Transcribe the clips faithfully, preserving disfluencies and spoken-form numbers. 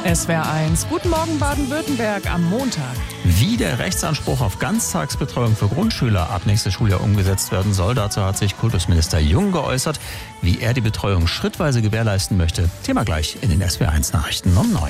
S W R eins. Guten Morgen Baden-Württemberg am Montag. Wie der Rechtsanspruch auf Ganztagsbetreuung für Grundschüler ab nächstes Schuljahr umgesetzt werden soll, dazu hat sich Kultusminister Jung geäußert. Wie er die Betreuung schrittweise gewährleisten möchte, Thema gleich in den S W R eins Nachrichten um neun.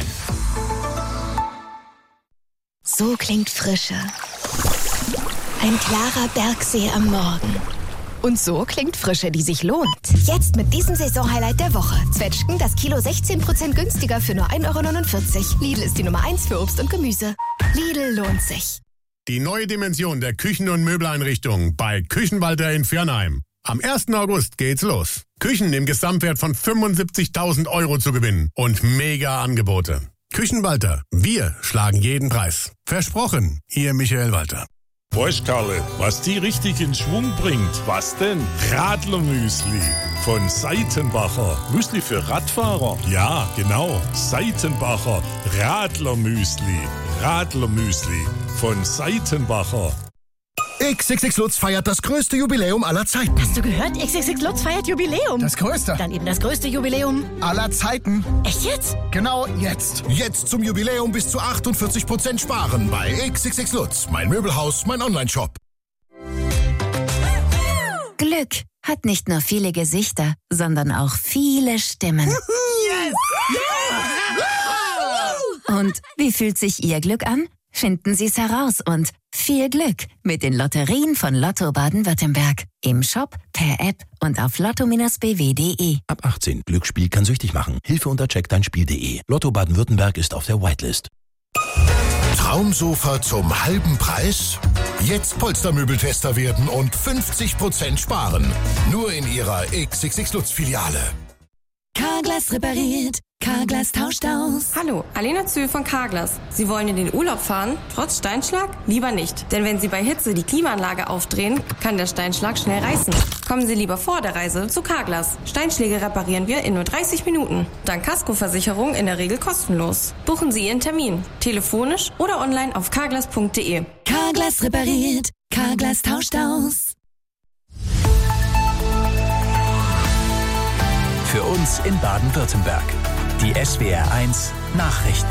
So klingt Frische. Ein klarer Bergsee am Morgen. Und so klingt Frische, die sich lohnt. Jetzt mit diesem Saisonhighlight der Woche. Zwetschgen, das Kilo sechzehn Prozent günstiger für nur ein Euro neunundvierzig. Lidl ist die Nummer eins für Obst und Gemüse. Lidl lohnt sich. Die neue Dimension der Küchen- und Möbeleinrichtung bei Küchenwalter in Viernheim. Am ersten August geht's los. Küchen im Gesamtwert von fünfundsiebzigtausend Euro zu gewinnen und mega Angebote. Küchenwalter, wir schlagen jeden Preis. Versprochen, Ihr Michael Walter. Weißt Karle, was die richtig in Schwung bringt? Was denn? Radlermüsli von Seitenbacher. Müsli für Radfahrer? Ja, genau. Seitenbacher Radlermüsli. Radlermüsli von Seitenbacher. X X X Lutz feiert das größte Jubiläum aller Zeiten. Hast du gehört? X X X Lutz feiert Jubiläum. Das größte? Dann eben das größte Jubiläum aller Zeiten. Echt jetzt? Genau jetzt. Jetzt zum Jubiläum bis zu achtundvierzig Prozent sparen bei X X X Lutz. Mein Möbelhaus, mein Onlineshop. Glück hat nicht nur viele Gesichter, sondern auch viele Stimmen. Yes! Yeah! Und wie fühlt sich Ihr Glück an? Finden Sie es heraus und viel Glück mit den Lotterien von Lotto Baden-Württemberg. Im Shop, per App und auf lotto Bindestrich b w punkt de. Ab achtzehn. Glücksspiel kann süchtig machen. Hilfe unter check dein spiel punkt de. Lotto Baden-Württemberg ist auf der Whitelist. Traumsofa zum halben Preis? Jetzt Polstermöbeltester werden und fünfzig Prozent sparen. Nur in Ihrer X X X Lutz Filiale. Carglass repariert. Carglass tauscht aus. Hallo, Alena Zühl von Carglass. Sie wollen in den Urlaub fahren, trotz Steinschlag? Lieber nicht. Denn wenn Sie bei Hitze die Klimaanlage aufdrehen, kann der Steinschlag schnell reißen. Kommen Sie lieber vor der Reise zu Carglass. Steinschläge reparieren wir in nur dreißig Minuten. Dank Kaskoversicherung in der Regel kostenlos. Buchen Sie Ihren Termin. Telefonisch oder online auf carglass punkt de. Carglass repariert. Carglass tauscht aus. Für uns in Baden-Württemberg. Die S W R eins Nachrichten.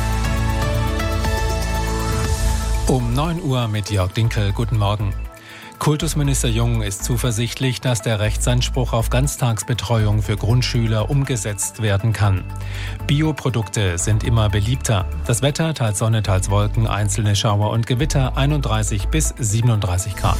Um neun Uhr mit Jörg Dinkel. Guten Morgen. Kultusminister Jung ist zuversichtlich, dass der Rechtsanspruch auf Ganztagsbetreuung für Grundschüler umgesetzt werden kann. Bioprodukte sind immer beliebter. Das Wetter, teils Sonne, teils Wolken, einzelne Schauer und Gewitter, einunddreißig bis siebenunddreißig Grad.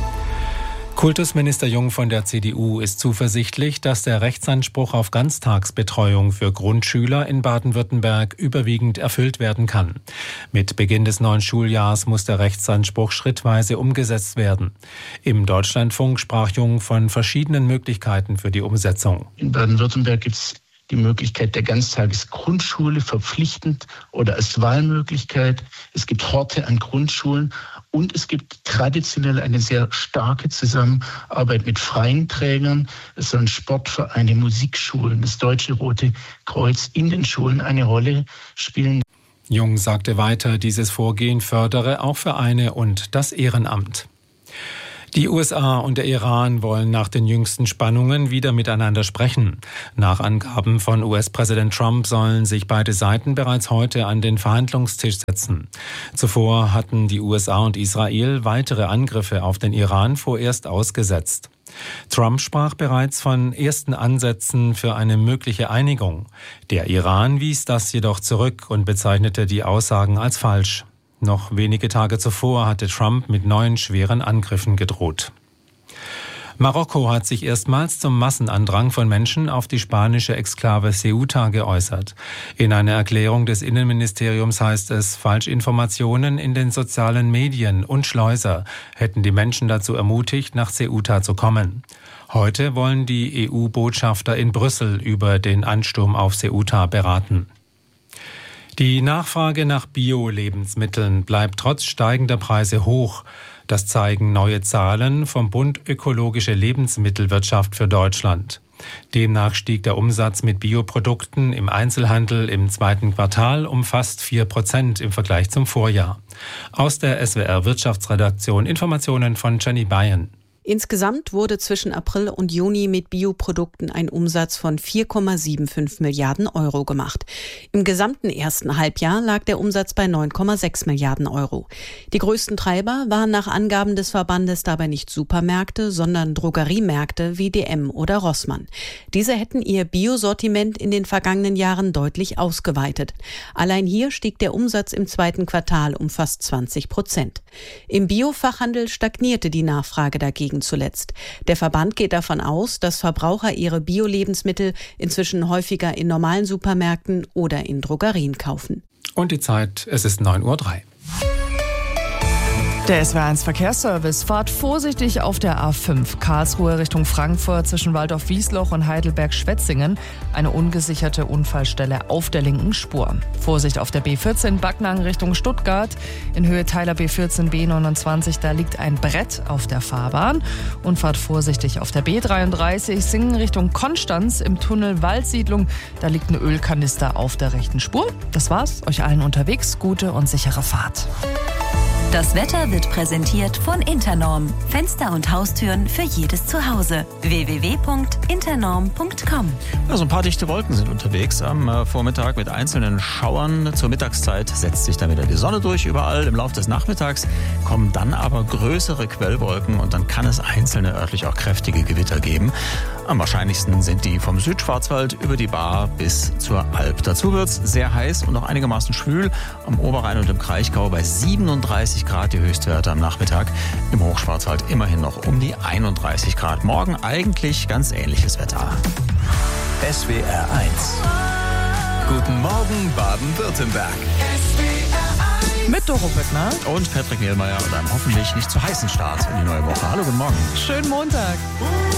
Kultusminister Jung von der C D U ist zuversichtlich, dass der Rechtsanspruch auf Ganztagsbetreuung für Grundschüler in Baden-Württemberg überwiegend erfüllt werden kann. Mit Beginn des neuen Schuljahrs muss der Rechtsanspruch schrittweise umgesetzt werden. Im Deutschlandfunk sprach Jung von verschiedenen Möglichkeiten für die Umsetzung. In Baden-Württemberg gibt es die Möglichkeit der Ganztagesgrundschule verpflichtend oder als Wahlmöglichkeit. Es gibt Horte an Grundschulen und es gibt traditionell eine sehr starke Zusammenarbeit mit freien Trägern. Es sollen Sportvereine, Musikschulen, das Deutsche Rote Kreuz in den Schulen eine Rolle spielen. Jung sagte weiter, dieses Vorgehen fördere auch Vereine und das Ehrenamt. Die U S A und der Iran wollen nach den jüngsten Spannungen wieder miteinander sprechen. Nach Angaben von U S-Präsident Trump sollen sich beide Seiten bereits heute an den Verhandlungstisch setzen. Zuvor hatten die U S A und Israel weitere Angriffe auf den Iran vorerst ausgesetzt. Trump sprach bereits von ersten Ansätzen für eine mögliche Einigung. Der Iran wies das jedoch zurück und bezeichnete die Aussagen als falsch. Noch wenige Tage zuvor hatte Trump mit neuen schweren Angriffen gedroht. Marokko hat sich erstmals zum Massenandrang von Menschen auf die spanische Exklave Ceuta geäußert. In einer Erklärung des Innenministeriums heißt es, Falschinformationen in den sozialen Medien und Schleuser hätten die Menschen dazu ermutigt, nach Ceuta zu kommen. Heute wollen die E U-Botschafter in Brüssel über den Ansturm auf Ceuta beraten. Die Nachfrage nach Bio-Lebensmitteln bleibt trotz steigender Preise hoch. Das zeigen neue Zahlen vom Bund Ökologische Lebensmittelwirtschaft für Deutschland. Demnach stieg der Umsatz mit Bioprodukten im Einzelhandel im zweiten Quartal um fast vier Prozent im Vergleich zum Vorjahr. Aus der S W R Wirtschaftsredaktion Informationen von Jenny Bayern. Insgesamt wurde zwischen April und Juni mit Bioprodukten ein Umsatz von vier Komma fünfundsiebzig Milliarden Euro gemacht. Im gesamten ersten Halbjahr lag der Umsatz bei neun Komma sechs Milliarden Euro. Die größten Treiber waren nach Angaben des Verbandes dabei nicht Supermärkte, sondern Drogeriemärkte wie D M oder Rossmann. Diese hätten ihr Biosortiment in den vergangenen Jahren deutlich ausgeweitet. Allein hier stieg der Umsatz im zweiten Quartal um fast zwanzig Prozent. Im Biofachhandel stagnierte die Nachfrage dagegen zuletzt. Der Verband geht davon aus, dass Verbraucher ihre Bio-Lebensmittel inzwischen häufiger in normalen Supermärkten oder in Drogerien kaufen. Und die Zeit, es ist neun Uhr drei. Der S W R eins Verkehrsservice. Fahrt vorsichtig auf der A fünf Karlsruhe Richtung Frankfurt zwischen Waldorf-Wiesloch und Heidelberg-Schwetzingen. Eine ungesicherte Unfallstelle auf der linken Spur. Vorsicht auf der B vierzehn Backnang Richtung Stuttgart. In Höhe Teiler B vierzehn B neunundzwanzig, da liegt ein Brett auf der Fahrbahn. Und fahrt vorsichtig auf der B dreiunddreißig Singen Richtung Konstanz im Tunnel Waldsiedlung. Da liegt ein Ölkanister auf der rechten Spur. Das war's. Euch allen unterwegs gute und sichere Fahrt. Das Wetter wird präsentiert von Internorm. Fenster und Haustüren für jedes Zuhause. w w w punkt internorm punkt com. Also ein paar dichte Wolken sind unterwegs am äh, Vormittag mit einzelnen Schauern. Zur Mittagszeit setzt sich dann wieder die Sonne durch überall. Im Laufe des Nachmittags kommen dann aber größere Quellwolken und dann kann es einzelne örtlich auch kräftige Gewitter geben. Am wahrscheinlichsten sind die vom Südschwarzwald über die Baar bis zur Alp. Dazu wird es sehr heiß und auch einigermaßen schwül. Am Oberrhein und im Kraichgau bei siebenunddreißig Grad die Höchstwerte am Nachmittag. Im Hochschwarzwald immerhin noch um die einunddreißig Grad. Morgen eigentlich ganz ähnliches Wetter. S W R eins. Guten Morgen Baden-Württemberg. Mit Doro Büttner und Patrick Mehlmeier und einem hoffentlich nicht zu heißen Start in die neue Woche. Hallo, guten Morgen. Schönen Montag.